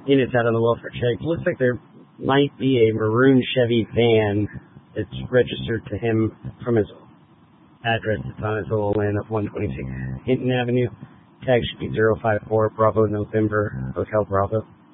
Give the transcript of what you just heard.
units out on the welfare check. Looks like there might be a maroon Chevy van that's registered to him from his address. It's on his OLN of 126 Hinton Avenue. Tag should be 054 Bravo November Hotel Bravo.